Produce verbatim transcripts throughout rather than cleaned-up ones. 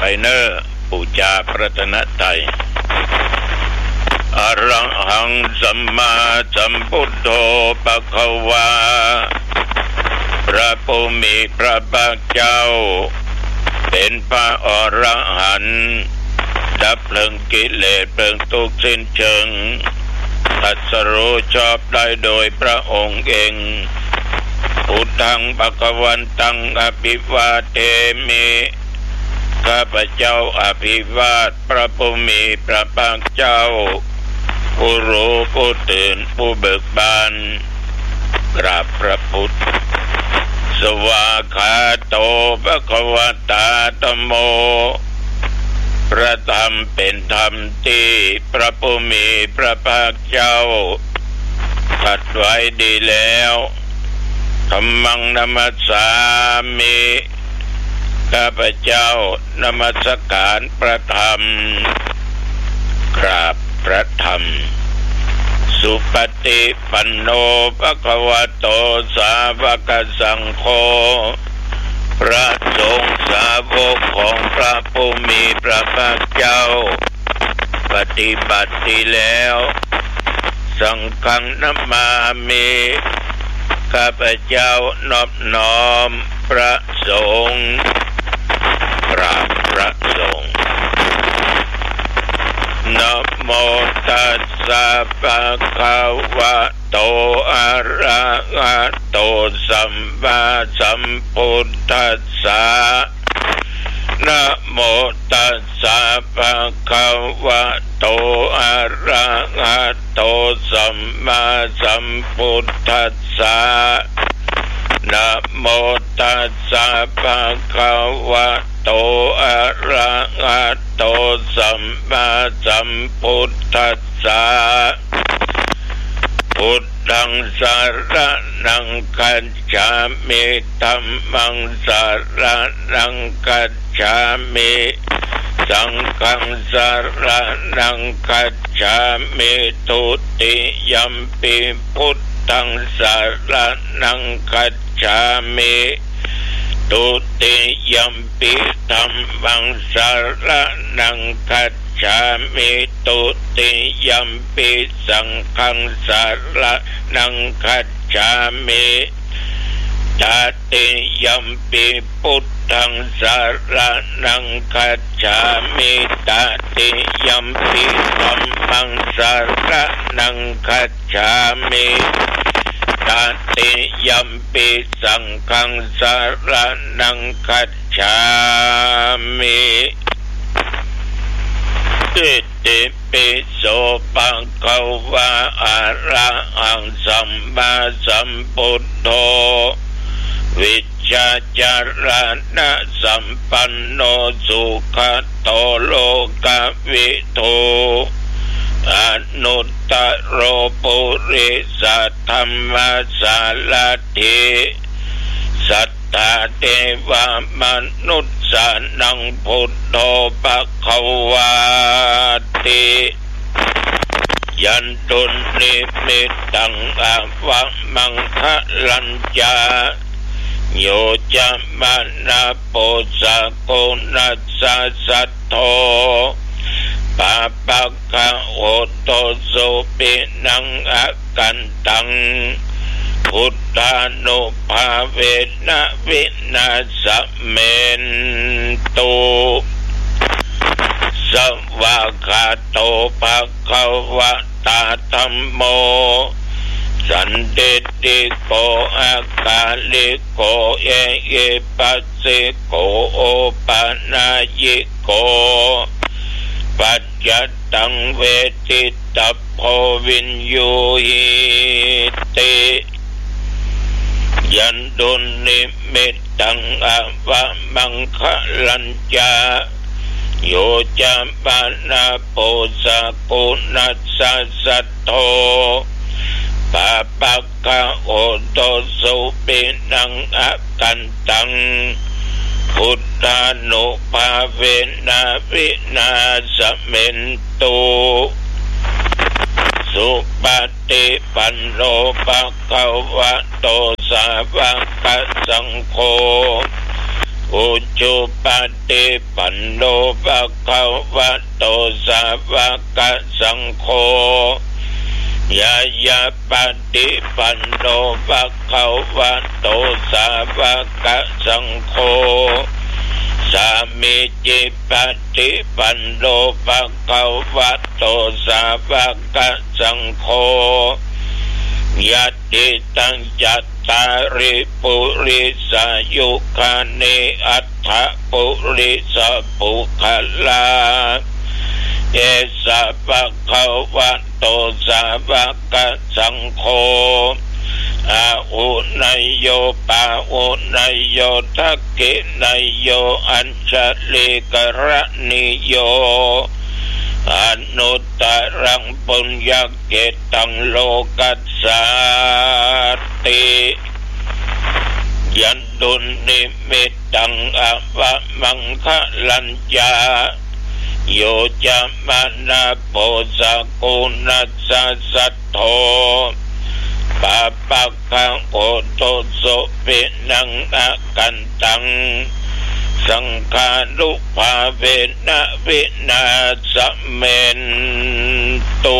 ไปเนอปูจาพระตนะไตรอะระหังสัมมาสัมพุทโธภควาพระผู้มีพระภาคเจ้าเป็นพระอรหันต์ดับเพลิงกิเลสเพลิงทุกข์สิ้นเชิงตรัสรู้ชอบได้โดยพระองค์เองพุทธังภวันตังอภิวาเทมิข้าพเจ้าอภิวาทพระผู้มีพระภาคเจ้าผู้รู้ผู้ตื่นผู้เบิกบานกราบพระพุทธสวากขาโตภควตาธัมโมพระธรรมเป็นธรรมที่พระผู้มีพระภาคเจ้าตรัสไว้ดีแล้วธัมมังนัมมัสสามิข้าพเจ้านมัสการพระธรรมกราบพระธรรมสุปฏิปันโนภควโตสาวกสังโฆพระสงฆ์สาวกของพระผู้มีพระภาคเจ้าปฏิบัติดีแล้วสังฆังนัมมามิข้าพเจ้านอบน้อมพระสงฆ์กราบพระสงฆ์นะโมตัสสะภะคะวะโตอะระหะโตสัมมาสัมพุทธัสสะนะโมตัสสะภะคะวะโตอะระหะโตสัมมาสัมพุทธัสสะนะโมตัสสะภะคะวะโตอะระหะโตสัมมาสัมพุทธัสสะพุทธังสรณังคัจฉามิธัมมังสรณังคัจฉามิสังฆังสรณังคัจฉามิทุติยัมปิพุทธังสรณังคัจฉามิทุติยัมปิธัมมังสรณังคัจฉามิทุติยัมปิสังฆังสรณังคัจฉามิตติยัมปิพุทธังสรณังคัจฉามิตติยัมปิธัมมังสรณังคัจฉามิตติยัมปิสังฆังสรณังคัจฉามิอิติปิโสภะคะวะอะระหังสัมมาสัมพุทโธวิชชาจารณะสัมปันโนสุขโตโลกวิทูอนุตตโรปุริสัทธัมมัสสาลัทธิสัทธาเทวมนุษย์สานังพุทโธภควาติยันตุนิมิตตังอวะมังคะลัญจาโยจะมานาโปสะโกนัสสะสัทโธปะปะคะโหโตโสปินังอะกันตังพุทธานุภาเวนะวินาสเมนตุสวากขาโตภะคะวะตาธัมโมสันติติโกอาคาลิโกเอเอปัสสิโกโอปานายิโกปัจจตังเวทิตาโพวินโยหิติยันตุนิมิตตังอวะมังคะลัญจาโยจะปานาโปสะกุนัสสะสัทโธปะปะคะโอโตสุปินังอะกันตังพุทธานุภาเวนะวินาสเมนตุสุปฏิปันโนภะคะวะโตสาวกสังโฆอุจุปฏิปันโนภะคะวะโตสาวกสังโฆยายาปฏิปันโนภะคะวะโตสาวกสังโฆสามิจิปฏิปันโนภะคะวะโตสาวกสังโฆยัตติตังจัตตาริปุริสายุคานิอัตถปุริสปุคลาเอสะภะคะวะโตสาวกสังโฆอาอุนยโยปาอุนยโยทักขินยโยอัญชลิกรณิโยอนุตตรังปุญญเกตังโลกัสสาติยันตุนิมิตตังอวะมังคะลัญญาโยจามานาโพสกุนัสสะสัทโธปะปะคะโอโตโสปินังอากันตังสังฆานุภาเวนะวินาสเมนตุ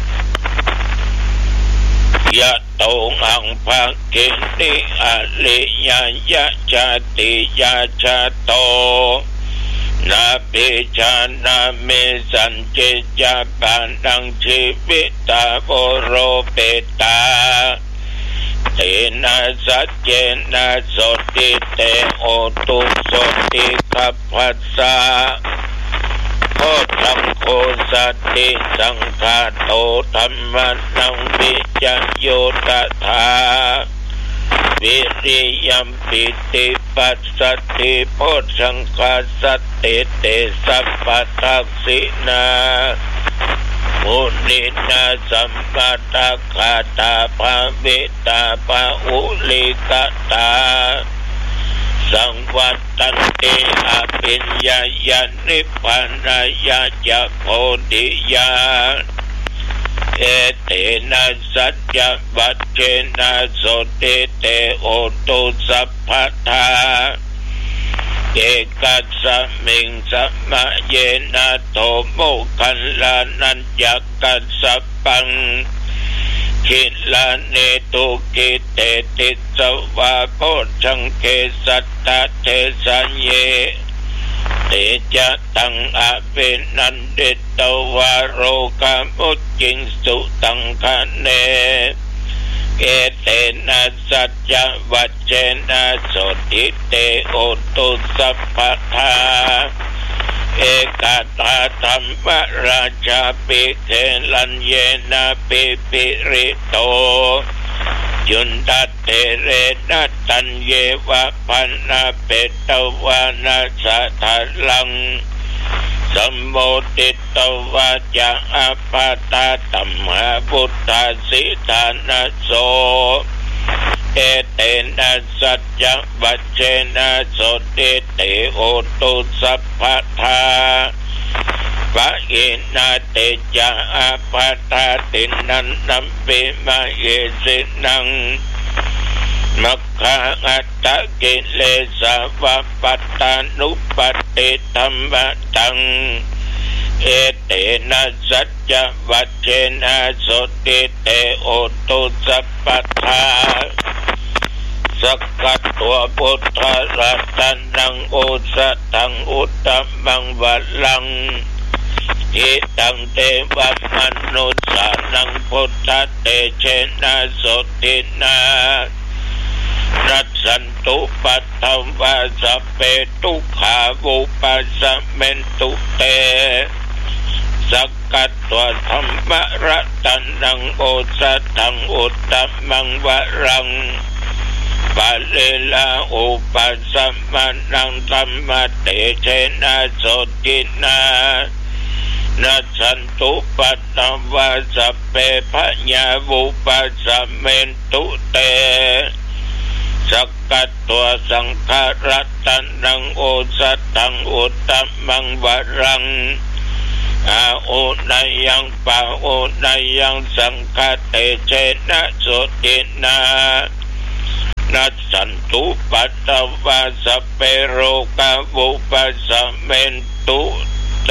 ยะโตอังภะกินิอะลิยายะจาติยาชาโตนาปิชานามิสันเจจาปานังชีวิตาโวโรเปตาเตนะสัจเจนะโสติเตโอตุโสติคัพพัสสะโคตังโคสัตติสังฆาโตธัมมานังวิจโยตถาวิริยัมปิติปัสสติโพชังคาสติเตสัพพทักษินามุนินาสัมปตะคาตาภาวิตาภาอุลิกตาสังวัตตันติอภิญญาญาณิพพานายาจะโพธิญาณเอเตนะสัจจวัจเจนะโสติเตโอตุสัพพทาเอกัสสมิงสัมมะเยนะโตโมคัลลานัญญกัสสปังคิลาเนตุกิเตติสวะโพชังเกสัตตะเทสัญเยเตจะตังอเวนันเดตวาโรกามุจิงสุตังคะเนเอเตนะสัจจวัจเจนะโสติเตโอตุสัพพทาเอกตาธรรมราชาปิเทลัญเยนะปิปิริโตยุนตัตเตเรนัตตัญเยวะพันนาเปตวานาสัทลังสัมโมติตวาจะอาปาตาตัมหาพุทธสิทานะโสเอเตนะสัจจวัจเจนะโสติเตโอตุสัพพทาปะอินาเตจาอาปาตาตินันนัมปิมาเยสินังมัคคะอัตตะกิเลสาวะปัตตานุปติธัมมะตังเอเตนะสัจจวัจเจนะโสติเตโอตุสัพพทาสักกัตตัวพุทธรัตนังโอสถังอุตตมังวัลลังอิตังเทวมนุสสานังพุทธเตเชนะโสตินารัสสันตุปัตถวาสเปตุขาวุปัสสะเมนตุเตสักกัตตัวธรรมรัตนังโอสถังอุตตมังวรังปะเลลาอุปัสสมานังธัมมเตเชนะโสตินานัสสันตุปัตถวาสเปพญาวุปัสสะเมนตุเตสักกัตตัวสังฆรัตนังโอสถังอุตตมังวรังอาโอนายังปะโอนายังสังฆเตเชนะโสตินานัสสันตุปัตตวาสเปโรกาวุปัสสะเมนตุเต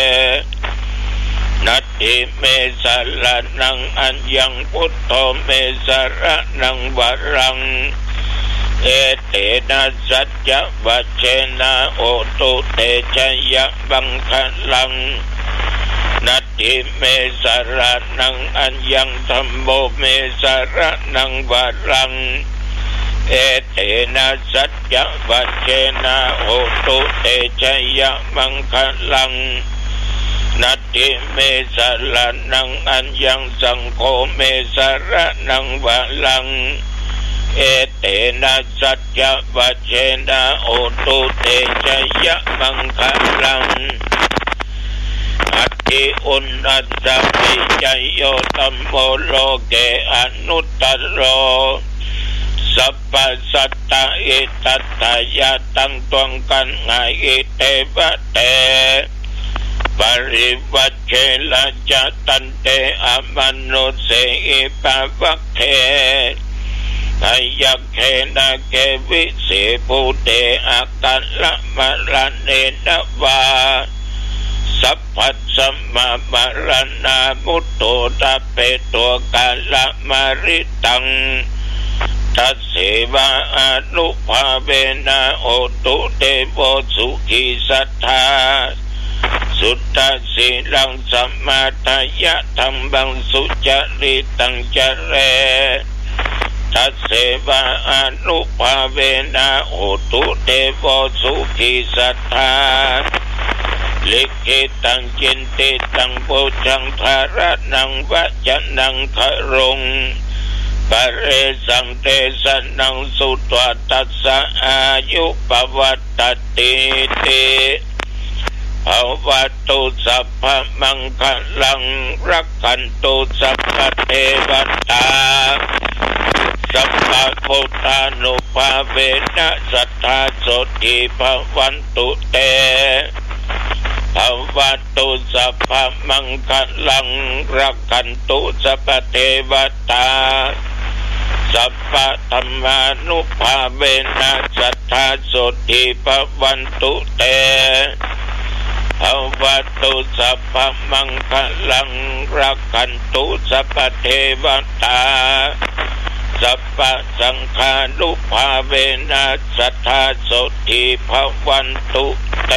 นัตถิเมสารนังอัญญังพุทโธเมสารนังวรังเอเตนะสัจจวัชเชนะโอตุเตชะยะบังคะลังนัตถิเมสารนังอัญญังธัมโมเมสารนังวรังเอเตนะสัจจวัชเชนะโอตุเตชะยะบังคะลังนัตถิเมสารนังอัญญังสังโฆเมสารนังวรังเอเตนะสัจจวัชเชนะโอตุเตชะยะมังคะลังอัตติอุณัสสะวิจโยตัมโมโลเกอนุตตโรสัพพสัตตะอิตัตถายะตังตวงกันหาอิเตวะเตปริวัชเชละจะตันเตอมนุเสอิปะวัคเททายักเขนะเกวิเสภูเตอากัลละมะระเนนะวาสัพพัสสมะมะระนามุตโตตะเปโตกาละมะริตังทัสเสวะอนุภาเวนะโอตุเตโวสุขิสัทธาสุตตสิลังสัมมาทายะธัมมังสุจริตังจเรทัสเสวะอนุภาเวนะโอตุเตโวสุขิสัทธาลิขิตังจินติตังโพชังธาระนังวะจนังครงปะเรสังเตสนังสุตวตัสสะอายุปวัตตติติภวตุสัพพมังคลังรักขันตุสัพพเทวตาสัพพพุทธานุภาเวนะสัทธาโสติภวันตุเตภวตุสัพพมังคลังรักขันตุสัพพเทวตาสัพพธรรมานุภาเวนะสัทธาโสติภวันตุเตภวตุสัพพมังคลังรักขันตุสัพพเทวตาสัพพสังฆานุภาเวนะสัทธาโสติภวันตุเต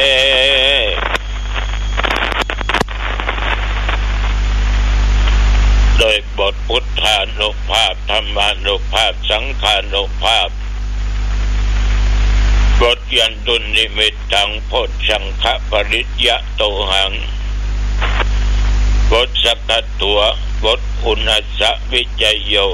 โดยบทพุทธานุภาพธรรมานุภาพสังฆานุภาพบทยันตุนิมิตตังโพชังคะปริยยะโตหังบทสักตัวบทอุณัสสะวิจโย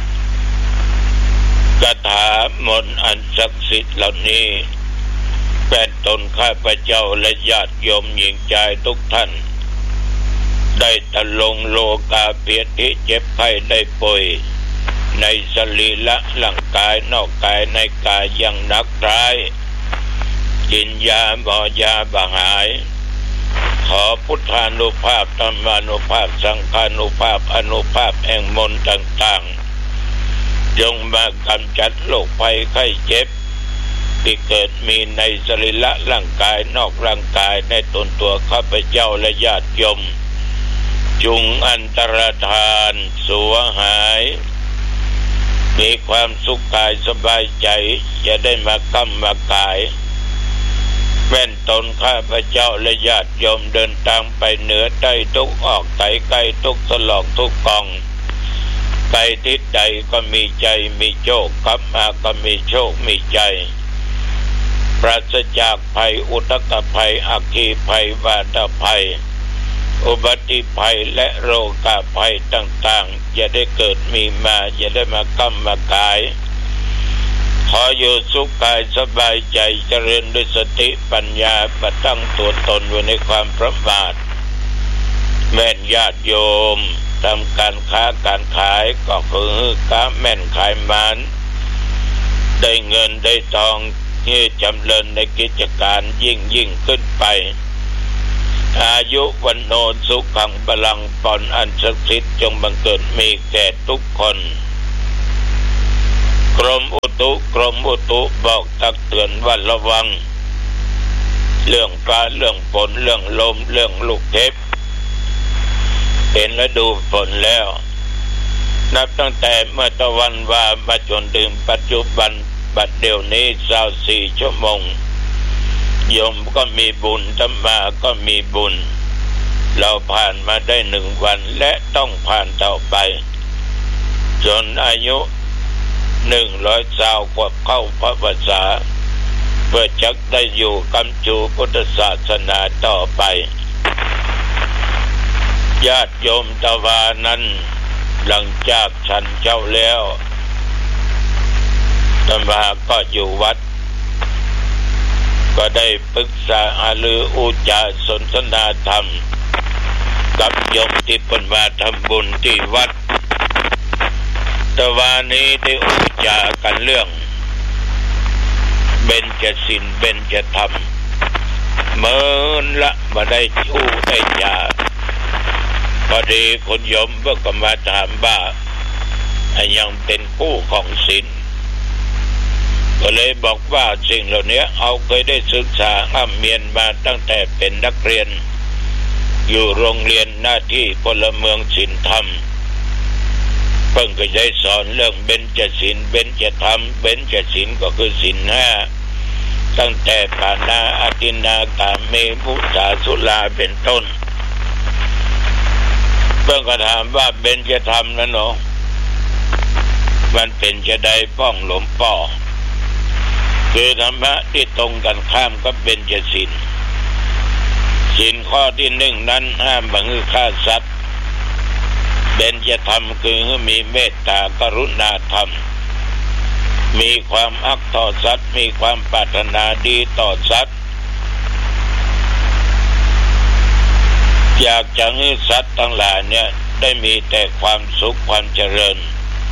คาถามนต์อันศักดิ์สิทธิ์เหล่านี้เป็นตนข้าพเจ้าและญาติโยมหญิงใจทุกท่านได้ตะลงโลกาเพียรที่เจ็บไข้ได้ป่วยในสรีระร่างกายนอกกายในกายยังหนักร้ายกินยาหมอยาบหายขอพุทธานุภาพธรรมานุภาพสังฆานุภาพอนุภาพแห่งมนต์ต่างๆจงมากำจัดโรคภัยไข้เจ็บที่เกิดมีในสรีระร่างกายนอกร่างกายในตนตัวข้าพเจ้าและญาติโยมจุงอันตรธานสัวหายมีความสุขกายสบายใจจะได้มากำมากายแว่นตนข้าพเจ้าและญาติโยมเดินทางไปเหนือใต้ทุกออกไกลไกลทุกสลอกทุกกองไปทิศใดก็มีใจมีโชคกลับมาก็มีโชคมีใจปราศจากภัยอุทกภัยอัคคีภัยวาตภัยอุบัติภัยและโรคภัยต่างๆอย่าได้เกิดมีมาอย่าได้มากำมากายขออยู่สุขกายสบายใจเจริญด้วยสติปัญญาประตั้งตัวตนไว้ในความประมาทแม่นญาติโยมทำการค้าการขายก็คือค้าแม่นขายมันได้เงินได้ทองที่จำเริญในกิจการยิ่งยิ่งขึ้นไปอายุวันโนสุขังพลังปอนอันศักดิ์สิทธิ์จงบังเกิดมีแก่ทุกคนกรมอุตุกรมอุตุบอกตักเตือนว่าระวังเรื่องฟ้าเรื่องฝนเรื่องลมเรื่องลูกเห็บเป็นฤดูฝนแล้วนับตั้งแต่เมื่อตะวันว่ามาจนถึงปัจจุบันบัดเดี๋ยวนี้สาวสี่ชั่วโมงโยมก็มีบุญธรรมาก็มีบุญเราผ่านมาได้หนึ่งวันและต้องผ่านต่อไปจนอายุหนึ่งร้อยสาวกว่าเข้าพระพรรษาเพื่อจักได้อยู่กำจูพุทธศาสนาต่อไปญาติโยมตะวานั้นหลังจากฉันเจ้าแล้วธรรมาก็อยู่วัดก็ได้ปรึกษาหารืออุจาสนทนาธรรมกับโยมที่เป็นมาทำบุญที่วัดตะวานี้ได้อุจากันเรื่องเบญจศีลเบญจธรรมเมินละมาได้อู้ได้จาพอดีคนโยมก็มาถามว่ายังเป็นผู้ของศีลก็เลยบอกว่าสิ่งเหล่านี้เอาเคยได้ศึกษาห้ามเมียนมาตั้งแต่เป็นนักเรียนอยู่โรงเรียนหน้าที่พลเมืองศีลธรรมเพิ่งก็ได้สอนเรื่องเบญจศีลเบญจธรรมเบญจศีลก็คือศีลห้าตั้งแต่ปานาอาทินนากาเมมุสาสุราเป็นต้นเพิ่งก็ถามว่าเบญจธรรมนั่นเนาะมันเป็นจะได้ป้องหลวงป่อคือธรรมะที่ตรงกันข้ามกับเบญจศีลศีลข้อที่หนึ่งนั้นห้ามบังคับฆ่าสัตว์เบญจธรรมคือมีเมตตากรุณาธรรมมีความอักต่อสัตว์มีความปรารถนาดีต่อสัตว์อยากจะให้สัตว์ทั้งหลายเนี่ยได้มีแต่ความสุขความเจริญ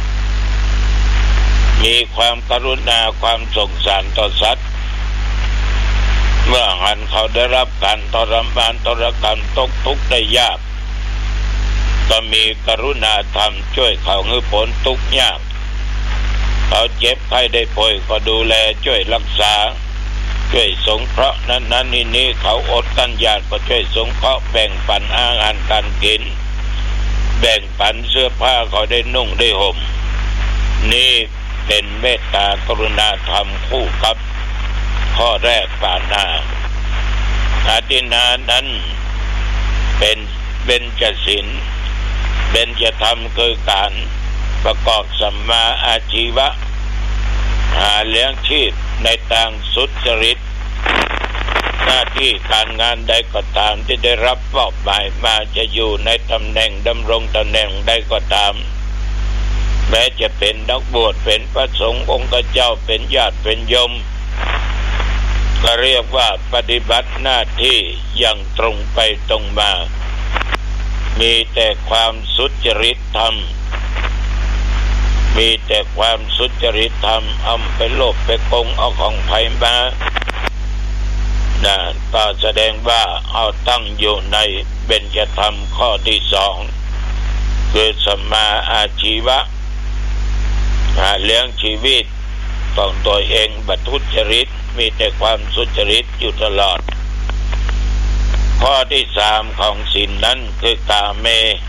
มีความกรุณาความสงสารต่อสัตว์เมื่อหันเขาได้รับการทรมานทรกรรมตกทุกข์ได้ยากก็มีกรุณาธรรมช่วยเขาให้พ้นทุกข์ยากเขาเจ็บไข้ได้ป่วยก็ดูแลช่วยรักษาช่วยสงเคราะห์นั้นนั้นนี่นี่เขาอดกันยากก็ช่วยสงเคราะห์แบ่งปันอาหารการกินแบ่งปันเสื้อผ้าเขาได้นุ่งได้ห่มนี่เป็นเมตตากรุณาธรรมคู่กับข้อแรกปานาอาทินนานั้นเป็นเบญจศีลเบญจธรรมคือการประกอบสัมมาอาชีวะหาเลี้ยงชีพในทางสุจริตหน้าที่การงานใดก็ตามที่ได้รับมอบหมายมาจะอยู่ในตำแหน่งดำรงตำแหน่งใดก็ตามแม้จะเป็นนักบวชเป็นพระสงฆ์องค์เจ้าเป็นญาติเป็นโยมก็เรียกว่าปฏิบัติหน้าที่อย่างตรงไปตรงมามีแต่ความสุจริตธรรมมีแต่ความสุจริตธรรมเอาไปโลภไปโกงเอาของไผมานะก็แสดงว่าเอาตั้งอยู่ในเบญจธรรมข้อที่สองคือสัมมาอาชีวะหาเลี้ยงชีวิตของตัวเองบัทุจริตมีแต่ความสุจริตอยู่ตลอดข้อที่สามของศีลนั้นคือกาเม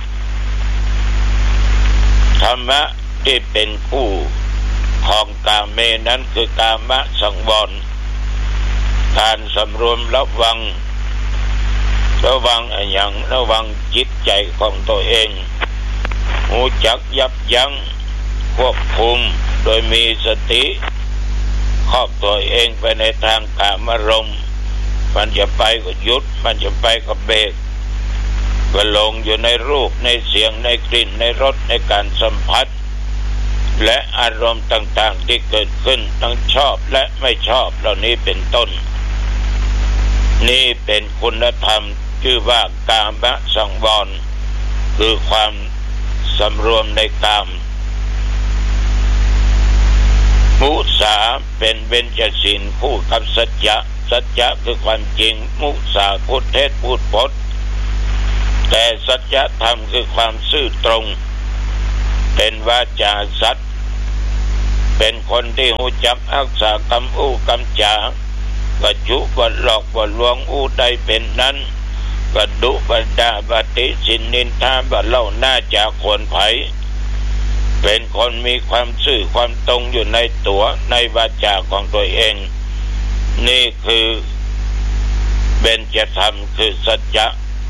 ธรรมะที่เป็นคู่ของกาเมนั้นคือกามะสังวรการสำรวมระวังระวังอย่างระวังจิตใจของตัวเองรู้จักยับยั้งควบคุมโดยมีสติครอบตัวเองไปในทางกามารมณ์มันจะไปก็หยุดมันจะไปก็เบรกก็ลงอยู่ในรูปในเสียงในกลิ่นในรสในการสัมผัสและอารมณ์ต่างๆที่เกิดขึ้นทั้งชอบและไม่ชอบเหล่านี้เป็นต้นนี่เป็นคุณธรรมชื่อว่ากามสังวรคือความสำรวมในกามมุสาเป็นเบญจศีลคู่กับสัจจะสัจจะคือความจริงมุสาพูดเท็จพูดปดแต่สัจธรรมคือความซื่อตรงเป็นวาจาสัตย์เป็นคนที่รู้จักรักษากรรมอู้กำจาก็จุบัดหลอกบัดลวงอู้ใดเป็นนั้นก็ดุบัดดาบัดติสินนินทาบัดเล่าหน้าจากคนไผเป็นคนมีความซื่อความตรงอยู่ในตัวในวาจาของตัวเองนี่คือเบญจธรรมคือสัจจะ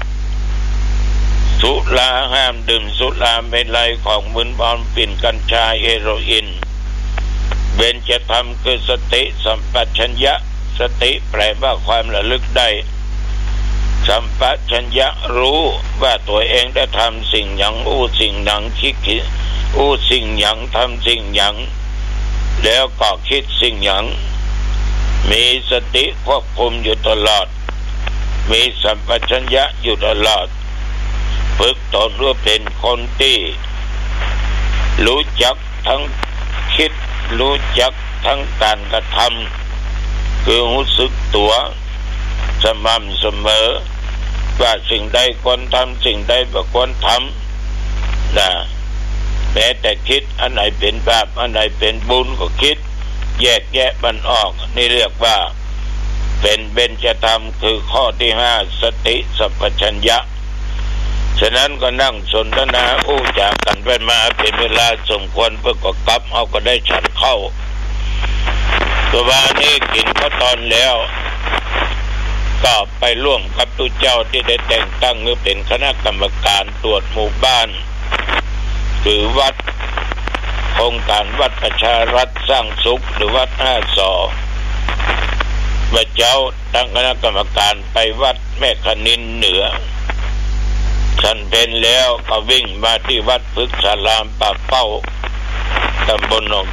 สุราห้ามดื่มสุราเมลัยของมึนเมาปิ่นกัญชาเฮโรอีนเบญจธรรมคือสติสัมปชัญญะสติแปลว่าความระลึกได้สัมปชัญญะรู้ว่าตัวเองได้ทำสิ่งอย่างอู้สิ่งหนังคิดคิดอู้สิ่งอย่างทำสิ่งอย่างแล้วก็คิดสิ่งอย่างมีสติควบคุมอยู่ตลอดมีสัมปชัญญะอยู่ตลอดฝึกตนว่าเป็นคนที่รู้จักทั้งคิดรู้จักทั้งการกระทำคือรู้สึกตัวสม่ำเสมอว่าสิ่งใดควรทำสิ่งใดไม่ควรทำนะแม้แต่คิดอันไหนเป็นบาปอันไหนเป็นบุญก็คิดแยกแยะมันออกนี่เรียกว่าเป็นเบญจธรรมคือข้อที่ห้าสติสัมปชัญญะฉะนั้นก็นั่งสนทนาอู้จากกันไปมาเป็นเวลาสมควรเพื่อก็กลับเอาก็ได้ฉันเข้าตัวบ้านนี้กินข้าวตอนแล้วก็ไปร่วมกับตุเจ้าที่ได้แต่งตั้งคือเป็นคณะกรรมการตรวจหมู่บ้านคือวัดโครงการวัดประชารัฐสร้างสุขหรือวัดห้าศอกพระเจ้าตั้งคณะกรรมการไปวัดแม่คณินเหนือฉันเป็นแล้วก็วิ่งมาที่วัดพฤกษารามป่าเป้าตำบลหนอง